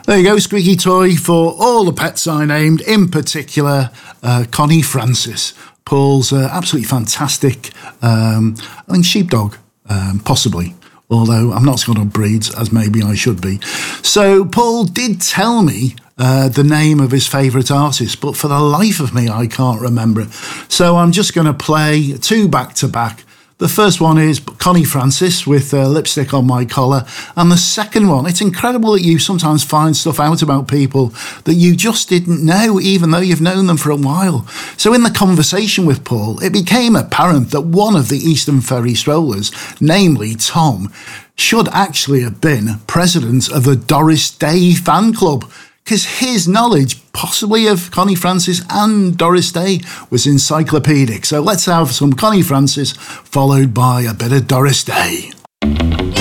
There you go, Squeaky Toy for all the pets I named, in particular Connie Francis. Paul's absolutely fantastic, I think sheepdog, possibly. Although I'm not as good on breeds as maybe I should be. So Paul did tell me the name of his favourite artist, but for the life of me, I can't remember it. So I'm just going to play two back-to-back. The first one is Connie Francis with Lipstick on My Collar. And the second one, it's incredible that you sometimes find stuff out about people that you just didn't know, even though you've known them for a while. So in the conversation with Paul, it became apparent that one of the Eastern Ferry Strollers, namely Tom, should actually have been president of the Doris Day fan club, because his knowledge, possibly of Connie Francis and Doris Day, was encyclopedic. So let's have some Connie Francis, followed by a bit of Doris Day.